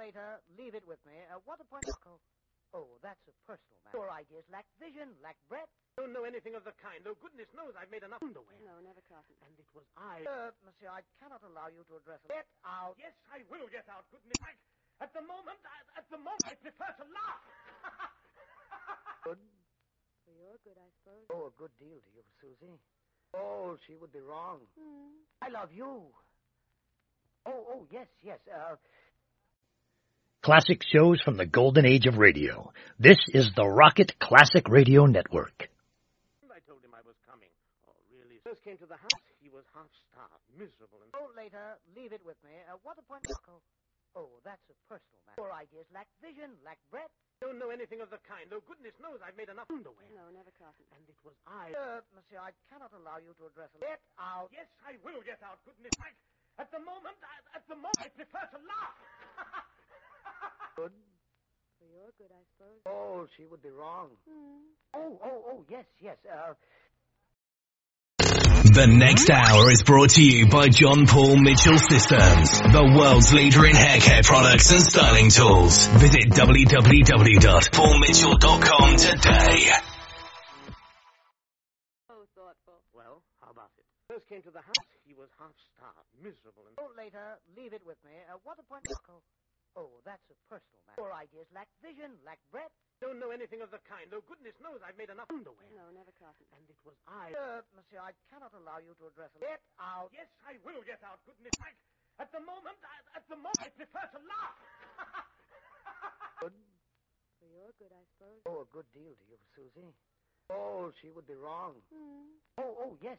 later. Leave it with me. What appointment? Oh, that's a personal matter. Your ideas lack vision, lack breadth. Don't know anything of the kind. Oh, goodness knows I've made enough underwear. No, never cotton. And it was I... Monsieur, I cannot allow you to address it. Get out. Yes, I will get out. Goodness. At the moment, I prefer to laugh. Good. For your good, I suppose. Oh, a good deal to you, Susie. Oh, she would be wrong. I love you. Oh, yes. Classic shows from the golden age of radio. This is the Rocket Classic Radio Network. I told him I was coming. Oh, really? First came to the house, he was half-starved, miserable, and... Oh, later. Leave it with me. What appointment? Oh, that's a personal matter. Your ideas lack vision, lack breadth. Don't know anything of the kind. Oh, goodness knows I've made enough underwear. No, never cotton. And it was I... Monsieur, I cannot allow you to address it. Get out. Yes, I will get out. Goodness. At the moment, I prefer to laugh. Good. For your good, I suppose. Oh, she would be wrong. Oh, yes. The next hour is brought to you by John Paul Mitchell Systems, the world's leader in hair care products and styling tools. Visit www.paulmitchell.com today. So thoughtful. Well, how about it? First came to the house, he was half-starved, miserable, and... Oh, later. Leave it with me. What appointment? Oh, that's a personal matter. Your ideas lack vision, lack breadth. Don't know anything of the kind. Oh, goodness knows I've made enough underwear. No, never cotton. And it was I... Monsieur, I cannot allow you to address it. Get out. Yes, I will get out. Goodness. At the moment, I prefer to laugh. Good. For your good, I suppose. Oh, a good deal to you, Susie. Oh, she would be wrong. Oh, yes.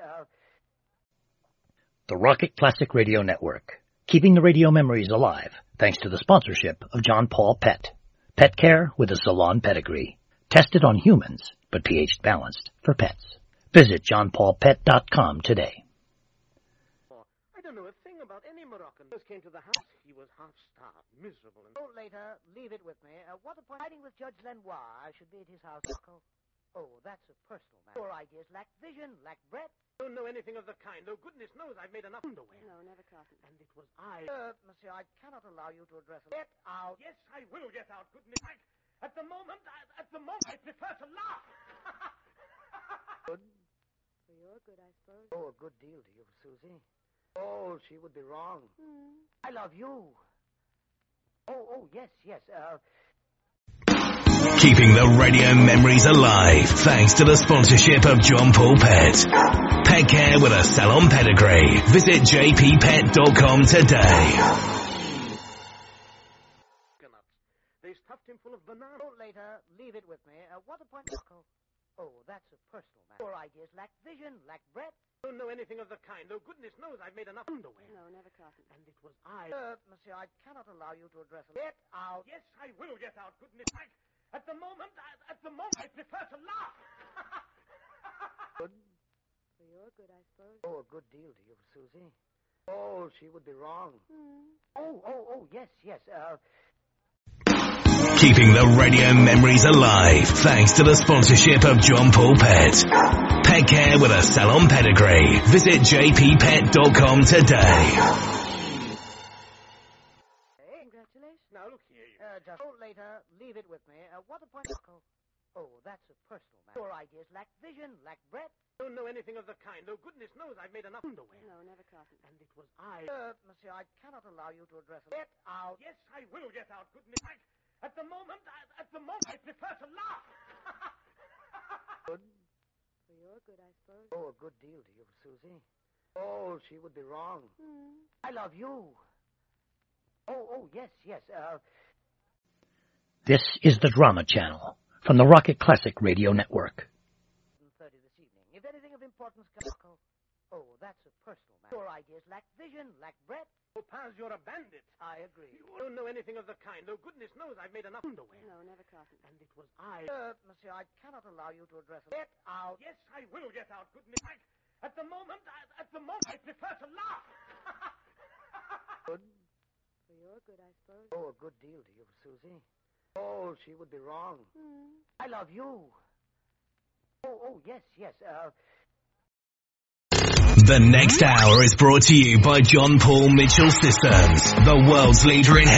The Rocket Classic Radio Network. Keeping the radio memories alive, thanks to the sponsorship of John Paul Pet. Pet care with a salon pedigree. Tested on humans, but pH balanced for pets. Visit johnpaulpet.com today. I don't know a thing about any Moroccan. First came to the house, he was half-starved, miserable, and... Oh, later. Leave it with me. What appointment? Fighting with Judge Lenoir. I should be at his house. Oh, that's a personal matter. Your ideas lack vision, lack breadth. Don't know anything of the kind. Oh, goodness knows I've made enough underwear. No, never cotton. And it was I... Monsieur, I cannot allow you to address it. Get out. Yes, I will get out. Goodness. At the moment, I prefer to laugh. Good. For your good, I suppose. Oh, a good deal to you, Susie. Oh, she would be wrong. I love you. Oh, yes. Keeping the radio memories alive, thanks to the sponsorship of John Paul Pet. Pet care with a salon pedigree. Visit jppet.com today. They stuffed him full of bananas. Oh, later. Leave it with me. What appointment? Oh, that's a personal matter. Your ideas lack vision, lack breadth. Don't know anything of the kind. Oh, goodness knows I've made enough underwear. No, never cotton. And it was I... Monsieur, I cannot allow you to address it. Get out. Yes, I will get out. Goodness. At the moment, I prefer to laugh. Good. For your good, I suppose. Oh, a good deal to you, Susie. Oh, she would be wrong. Oh, yes. Keeping the radio memories alive, thanks to the sponsorship of John Paul Pet. Pet care with a salon pedigree. Visit jppet.com today. Congratulations. Now, look here, you... Just later. Leave it with me. What appointment? Oh, that's a personal matter. Your ideas lack vision, lack breadth. Don't know anything of the kind. Oh, goodness knows I've made enough underwear. No, never cotton. And it was I... Monsieur, I cannot allow you to address it. Get out. Yes, I will get out. Goodness. At the moment, I prefer to laugh. Good. For your good, I suppose. Oh, a good deal to you, Susie. Oh, she would be wrong. I love you. Oh, yes. This is the Drama Channel from the Rocket Classic Radio Network. 30 this evening. If anything of importance comes... Oh, that's a personal matter. Your ideas lack vision, lack breadth. Oh, Paz, you're a bandit. I agree. You don't know anything of the kind. Oh, goodness knows I've made enough underwear. No, never cotton. And it was I... Monsieur, I cannot allow you to address it. Get out. Yes, I will get out. Goodness. At the moment, I prefer to laugh. Good. For your good, I suppose. Oh, a good deal to you, Susie. Oh, she would be wrong. I love you. Oh, yes. The next hour is brought to you by John Paul Mitchell Systems, the world's leader in